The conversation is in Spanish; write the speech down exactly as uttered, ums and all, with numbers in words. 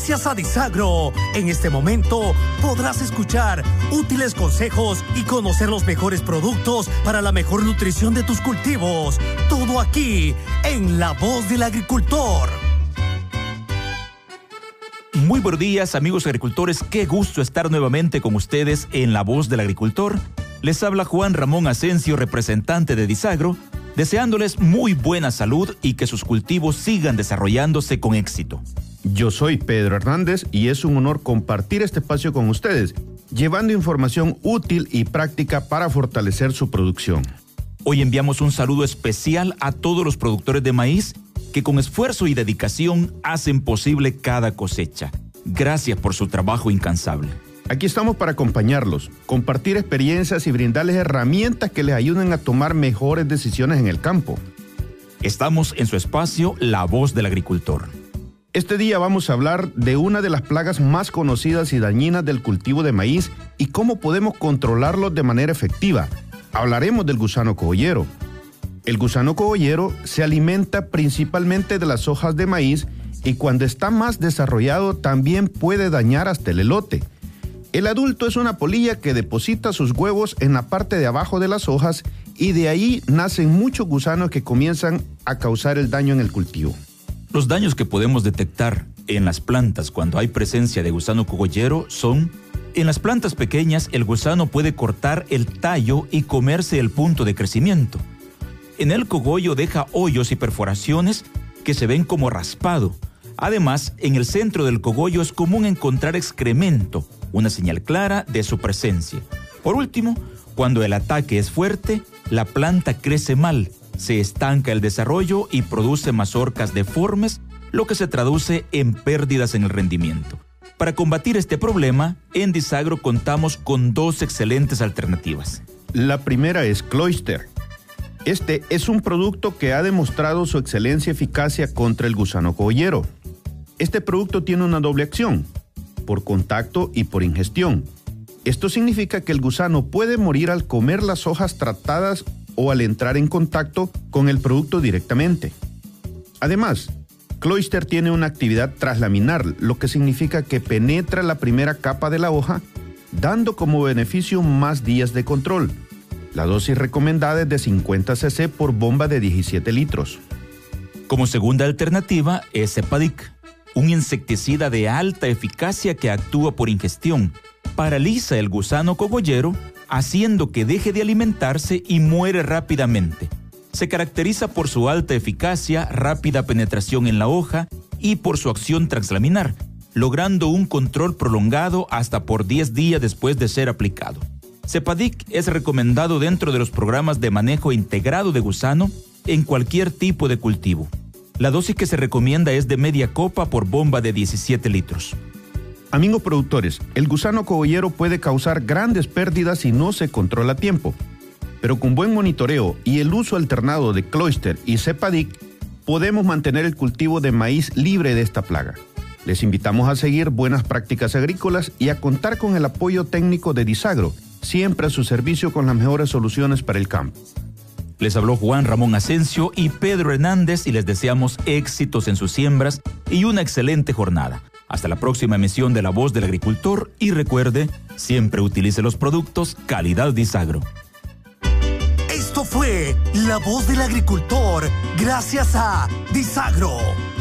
Gracias a Disagro, en este momento podrás escuchar útiles consejos y conocer los mejores productos para la mejor nutrición de tus cultivos. Todo aquí, en La Voz del Agricultor. Muy buenos días, amigos agricultores. Qué gusto estar nuevamente con ustedes en La Voz del Agricultor. Les habla Juan Ramón Asensio, representante de Disagro, deseándoles muy buena salud y que sus cultivos sigan desarrollándose con éxito. Yo soy Pedro Hernández y es un honor compartir este espacio con ustedes, llevando información útil y práctica para fortalecer su producción. Hoy enviamos un saludo especial a todos los productores de maíz que con esfuerzo y dedicación hacen posible cada cosecha. Gracias por su trabajo incansable. Aquí estamos para acompañarlos, compartir experiencias y brindarles herramientas que les ayuden a tomar mejores decisiones en el campo. Estamos en su espacio La Voz del Agricultor. Este día vamos a hablar de una de las plagas más conocidas y dañinas del cultivo de maíz y cómo podemos controlarlo de manera efectiva. Hablaremos del gusano cogollero. El gusano cogollero se alimenta principalmente de las hojas de maíz y cuando está más desarrollado también puede dañar hasta el elote. El adulto es una polilla que deposita sus huevos en la parte de abajo de las hojas y de ahí nacen muchos gusanos que comienzan a causar el daño en el cultivo. Los daños que podemos detectar en las plantas cuando hay presencia de gusano cogollero son: en las plantas pequeñas el gusano puede cortar el tallo y comerse el punto de crecimiento. En el cogollo deja hoyos y perforaciones que se ven como raspado. Además, en el centro del cogollo es común encontrar excremento, una señal clara de su presencia. Por último, cuando el ataque es fuerte, la planta crece mal, se estanca el desarrollo y produce mazorcas deformes, lo que se traduce en pérdidas en el rendimiento. Para combatir este problema, en Disagro contamos con dos excelentes alternativas. La primera es Cloyster. Este es un producto que ha demostrado su excelencia y eficacia contra el gusano cogollero. Este producto tiene una doble acción, por contacto y por ingestión. Esto significa que el gusano puede morir al comer las hojas tratadas o al entrar en contacto con el producto directamente. Además, Cloyster tiene una actividad traslaminar, lo que significa que penetra la primera capa de la hoja, dando como beneficio más días de control. La dosis recomendada es de cincuenta cc por bomba de diecisiete litros. Como segunda alternativa es Cepadic, un insecticida de alta eficacia que actúa por ingestión. Paraliza el gusano cogollero, haciendo que deje de alimentarse y muere rápidamente. Se caracteriza por su alta eficacia, rápida penetración en la hoja y por su acción translaminar, logrando un control prolongado hasta por diez días después de ser aplicado. Cepadic es recomendado dentro de los programas de manejo integrado de gusano en cualquier tipo de cultivo. La dosis que se recomienda es de media copa por bomba de diecisiete litros. Amigos productores, el gusano cogollero puede causar grandes pérdidas si no se controla a tiempo, pero con buen monitoreo y el uso alternado de Cloyster y Cepadic, podemos mantener el cultivo de maíz libre de esta plaga. Les invitamos a seguir buenas prácticas agrícolas y a contar con el apoyo técnico de Disagro, siempre a su servicio con las mejores soluciones para el campo. Les habló Juan Ramón Asensio y Pedro Hernández y les deseamos éxitos en sus siembras y una excelente jornada. Hasta la próxima emisión de La Voz del Agricultor y recuerde, siempre utilice los productos calidad Disagro. Esto fue La Voz del Agricultor, gracias a Disagro.